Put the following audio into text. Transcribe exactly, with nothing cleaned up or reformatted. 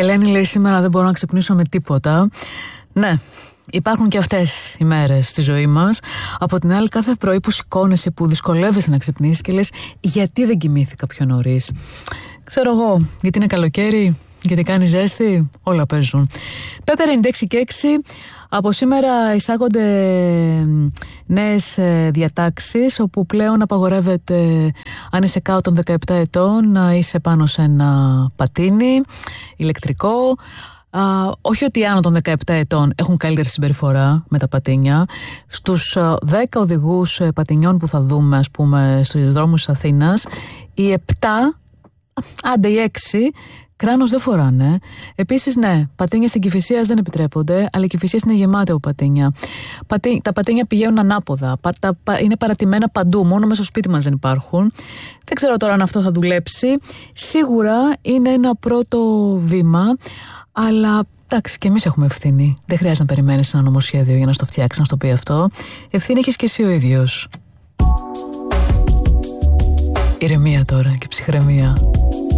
Ελένη λέει σήμερα δεν μπορώ να ξυπνήσω με τίποτα. Ναι, υπάρχουν και αυτές οι μέρες στη ζωή μας. Από την άλλη, κάθε πρωί που σηκώνεσαι, που δυσκολεύεσαι να ξυπνήσεις και λες γιατί δεν κοιμήθηκα πιο νωρίς. Ξέρω εγώ, γιατί είναι καλοκαίρι, γιατί κάνει ζέστη, όλα παίζουν. Πέπερ ενενήντα έξι και έξι. Από σήμερα εισάγονται νέες διατάξεις όπου πλέον απαγορεύεται, αν είσαι κάτω των δεκαεπτά ετών, να είσαι πάνω σε ένα πατίνι ηλεκτρικό. Α, όχι ότι άνω των δεκαεπτά ετών έχουν καλύτερη συμπεριφορά με τα πατίνια. Στους δέκα οδηγούς πατινιών που θα δούμε, ας πούμε, στους δρόμους της Αθήνας, οι επτά, άντε οι έξι, κράνος δεν φοράνε. Επίσης, ναι, πατίνια στην Κηφισίας δεν επιτρέπονται, αλλά η Κηφισίας είναι γεμάτη από πατίνια. Πατή, τα πατίνια πηγαίνουν ανάποδα, πα, τα, πα, είναι παρατημένα παντού, μόνο μέσα στο σπίτι μας δεν υπάρχουν. Δεν ξέρω τώρα αν αυτό θα δουλέψει. Σίγουρα είναι ένα πρώτο βήμα, αλλά εντάξει, και εμείς έχουμε ευθύνη. Δεν χρειάζεται να περιμένεις ένα νομοσχέδιο για να στο φτιάξει, να στο πει αυτό. Ευθύνη έχεις και εσύ ο ίδιος. Ηρεμία τώρα και ψυχραιμία.